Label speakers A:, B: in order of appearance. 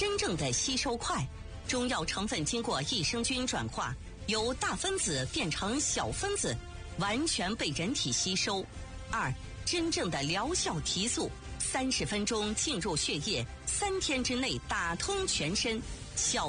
A: 真正的吸收快，中药成分经过益生菌转化，由大分子变成小分子，完全被人体吸收。2、真正的疗效提速，30分钟进入血液，3天之内打通全身，效